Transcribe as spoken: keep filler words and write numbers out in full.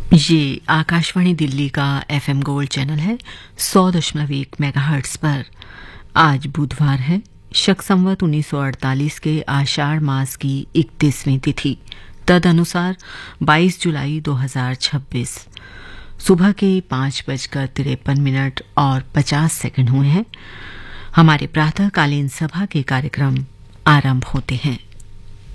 ये आकाशवाणी दिल्ली का FM gold channel है सौ दशमलव एक मेगाहर्ट्ज पर। आज बुधवार है, शक संवत उन्नीस सौ अड़तालीस के आषाढ़ मास की इकतीसवीं तिथि, तदनुसार बाईस जुलाई दो हज़ार छब्बीस। सुबह के पाँच बजकर तिरपन मिनट और पचास सेकंड हुए हैं। हमारे प्रातःकालीन सभा के कार्यक्रम आरंभ होते हैं।